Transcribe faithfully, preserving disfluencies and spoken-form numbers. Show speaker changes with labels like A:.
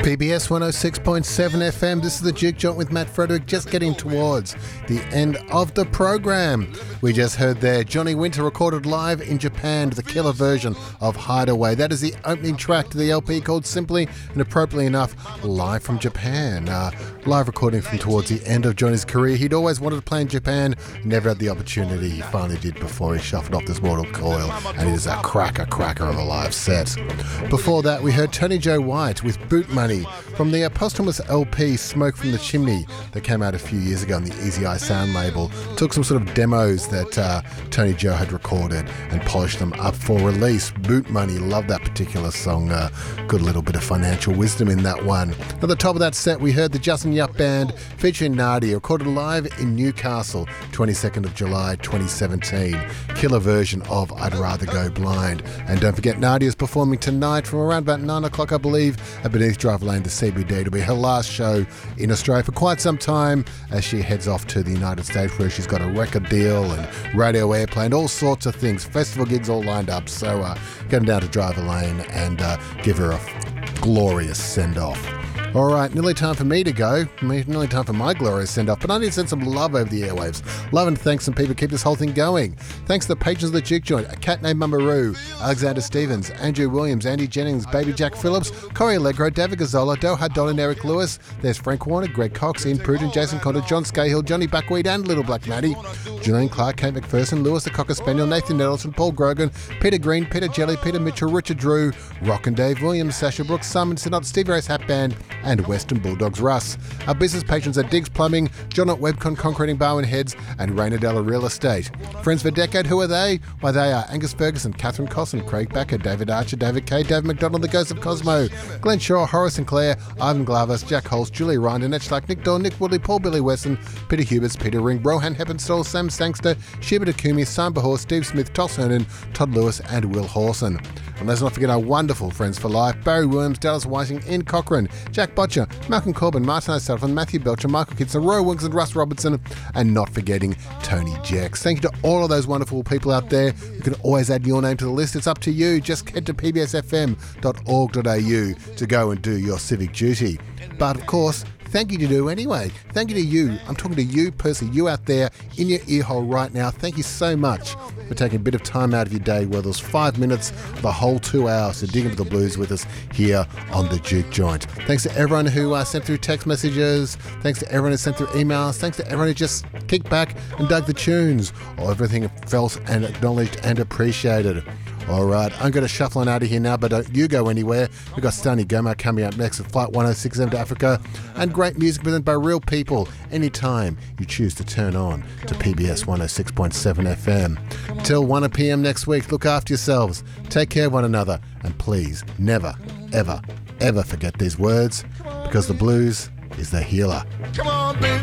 A: P B S one oh six point seven F M, this is the Juke Joint with Matt Frederick, just getting towards the end of the program. We just heard there Johnny Winter recorded live in Japan, the killer version of Hideaway. That is the opening track to the L P called Simply, and appropriately enough, live from Japan. Uh, live recording from towards the end of Johnny's career. He'd always wanted to play in Japan, never had the opportunity. He finally did before he shuffled off this mortal coil, and it is a cracker, cracker of a live set. Before that, we heard Tony Joe White with Boot Money from the uh, posthumous L P Smoke from the Chimney that came out a few years ago on the Easy Eye Sound label. Took some sort of demos that uh, Tony Joe had recorded and polished them up for release. Boot Money, love that particular song. Uh, good little bit of financial wisdom in that one. At the top of that set, we heard the Justin Yup Band featuring Nadia, recorded live in Newcastle, twenty-second of July twenty seventeen. Killer version of I'd Rather Go Blind. And don't forget, Nadia's performing tonight from around about nine o'clock, I believe, at Beneath Drive Lane, the C B D. It'll be her last show in Australia for quite some time as she heads off to the United States, where she's got a record deal and radio airplay and all sorts of things. Festival gigs all lined up. So uh, get down to Driver Lane and uh, give her a glorious send-off. All right, nearly time for me to go. Nearly time for my glorious send-off. But I need to send some love over the airwaves. Love and thanks some people keep this whole thing going. Thanks to the patrons of the Juke Joint, a cat named Mumbaroo, Alexander Stevens, Andrew Williams, Andy Jennings, Baby Jack Phillips, Corey Allegro, David Gazzola, Doha Dolan, Eric Lewis. There's Frank Warner, Greg Cox, Ian Pruden, Jason Conner, John Scahill, Johnny Buckwheat and Little Black Maddie, Julian Clark, Kate McPherson, Lewis the Cocker Spaniel, Nathan Nettleton, Paul Grogan, Peter Green, Peter Jelly, Peter Mitchell, Richard Drew, Rock and Dave Williams, Sasha Brooks, Simon Sinot, Stevie Ray's Hat Band, and Western Bulldog Russ. Our business patrons are Diggs Plumbing, John at Webcon Concreting Barwon Heads, and Raina Della Real Estate. Friends for a decade, who are they? Why, they are Angus Ferguson, Catherine Cosson, Craig Backer, David Archer, David Kay, Dave McDonald, The Ghost of Cosmo, Glenn Shaw, Horace Sinclair, Ivan Glavas, Jack Holst, Julie Ryan, Annette Schleck, Nick Dawn, Nick Woodley, Paul Billy Wesson, Peter Huberts, Peter Ring, Rohan Heppenstall, Sam Sangster, Shiba Takumi, Sam Bahor, Steve Smith, Toss Hernan, Todd Lewis, and Will Hawson. And let's not forget our wonderful friends for life, Barry Williams, Dallas Whiting, Ian Cochran, Jack Butcher, Malcolm Corbin, Martin O'Sullivan, Matthew Belcher, Michael Kitson, Roy Wings and Russ Robertson, and not forgetting Tony Jacks. Thank you to all of those wonderful people out there. You can always add your name to the list. It's up to you. Just head to p b s f m dot org dot a u to go and do your civic duty. But of course, thank you to do anyway. Thank you to you. I'm talking to you personally, you out there in your ear hole right now. Thank you so much for taking a bit of time out of your day, whether it's five minutes, the whole two hours to dig into the blues with us here on the Juke Joint. Thanks to everyone who uh, sent through text messages. Thanks to everyone who sent through emails. Thanks to everyone who just kicked back and dug the tunes. Or everything felt and acknowledged and appreciated. All right, I'm going to shuffle on out of here now, but don't you go anywhere. We've got Stony Goma coming up next at Flight one oh six M to Africa, and great music presented by real people anytime you choose to turn on to P B S one oh six point seven F M. Till one p.m. next week, look after yourselves, take care of one another, and please never, ever, ever forget these words, because the blues is the healer. Come on, baby.